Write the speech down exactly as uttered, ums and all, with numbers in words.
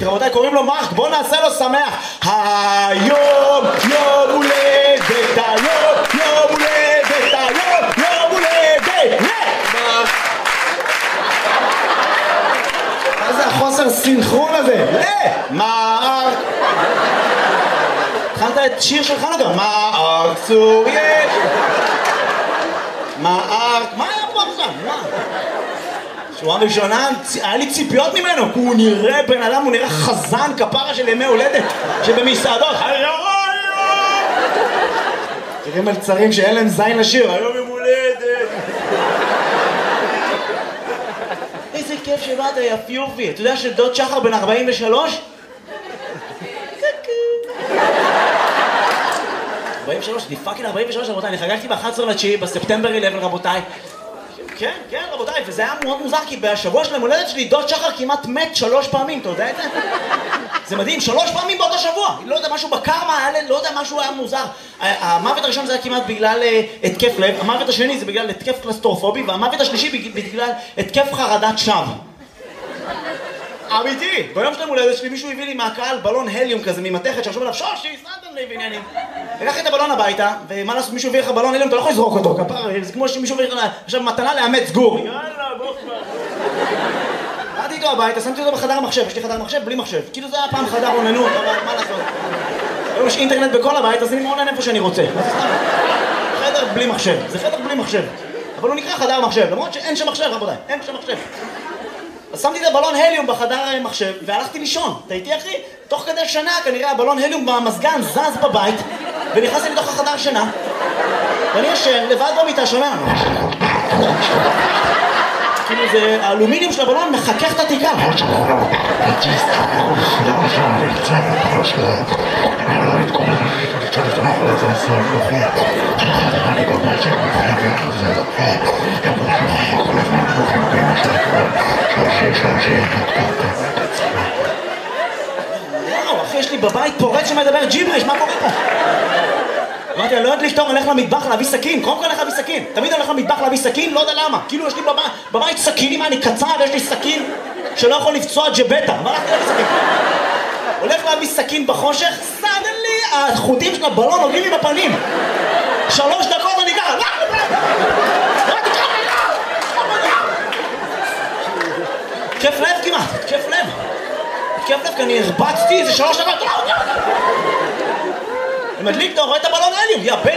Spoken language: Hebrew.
רבותיי, קוראים לו מרק, בואו נעשה לו שמח. היום יום הולדת, היום יום הולדת, היום יום הולדת למרק. מה זה החוסר סינכרון הזה? למרק. התחלת את שיר של חנוכה, מרק צור יש. מרק, מה היה פה עכשיו? מה? שורה ראשונה, היה לי ציפיות ממנו, כי הוא נראה בן אדם, הוא נראה חזן כפרה של ימי הולדת שבמסעדות. תראי מלצרים שאין להם זין לשיר, היום יום הולדת. איזה כיף שבאת יפיופי. אתה יודע שדוד שחר בן ארבעים ושלוש? ארבעים ושלוש, אני פאקינג ארבעים ושלוש רבותיי, אני חגגתי ב-אחד עשר לתשיעי בספטמבר אחת עשרה רבותיי. כן, כן רבותיי, וזה היה מאוד מוזר כי בשבוע של המולדת שלי דוד שחר כמעט מת שלוש פעמים, אתה יודע את זה? זה מדהים, שלוש פעמים באותו שבוע, לא יודע, משהו בקרמה, לא יודע, משהו היה מוזר. המוות הראשון זה היה כמעט בגלל התקף לב, המוות השני זה בגלל התקף קלסטרופובי, והמוות השלישי בגלל התקף חרדת שווא. אמיתי, ביום של המולדת שלי מישהו הביא לי מהקהל בלון הליום כזה ממתכת שעכשיו עליו שושי, סנטן לי ועניינים. לקחתי את הבלון הביתה, ומה לעשות, מישהו הביא לך בלון הליום, אתה לא יכול לזרוק אותו, כפר, זה כמו שמישהו הביא לך עכשיו מתנה לאמץ גור. יאללה, בוא כבר. באתי איתו הביתה, שמתי אותו בחדר המחשב, יש לי חדר מחשב בלי מחשב. כאילו זה היה פעם חדר עוננות, אבל מה לעשות? היום יש אינטרנט בכל הבית, אז אני מעונן איפה שאני רוצה. אז סתם, חדר בלי מחשב, זה חדר בלי מחשב. אבל הוא נקרא חדר מחשב, למרות שאין שם מחשב, רבותיי, אין שם מחשב. אז שמתי את הבלון הליום בחדר מחשב והלכתי לישון. אתה איתי אחי? תוך כדי שנה כנראה הבלון הליום במזגן זז בבית ונכנסתי לתוך החדר שינה ואני ישן לבד במיטה שומע כאילו זה האלומיניום של הבלון מחכך את התקרה. וואו, אחי, יש לי בבית פורץ שמדבר ג'יבריש, מה קורה פה? אמרתי, אני לא יודע לפתור, אני הולך למטבח להביא סכין, קודם כל אני הולך להביא סכין. תמיד אני הולך למטבח להביא סכין, לא יודע למה. כאילו יש לי בבית סכינים, אני קצר, יש לי סכין שלא יכול לפצוע ג'בטה. מה הלכתי להביא סכין? הולך להביא סכין בחושך, סדלי, החוטים של הבלון עולים לי בפנים. שלוש דקות אני ככה, כיף לב כמעט, כיף לב. כיף לב, כי אני הרבצתי איזה שלוש דקות. אני מדליק, אתה רואה את הבלון הליום, יא בן